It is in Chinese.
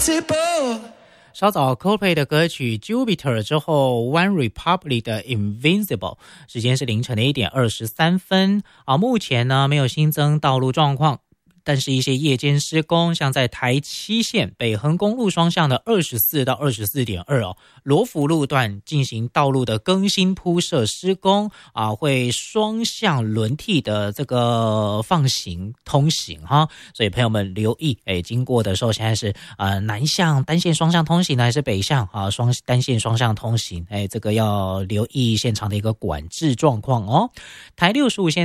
稍早 Coldplay 的歌曲 Jupiter 之后 One Republic 的 Invincible， 时间是凌晨的1点23分。目前呢没有新增道路状况，但是一些夜间施工，像在台7线北横公路双向的24到 24.2 罗浮路段进行道路的更新铺设施工会双向轮替的这个放行通行哈，所以朋友们留意，经过的时候现在是南向单线双向通行还是北向单线双向通行，这个要留意现场的一个管制状况哦。台65线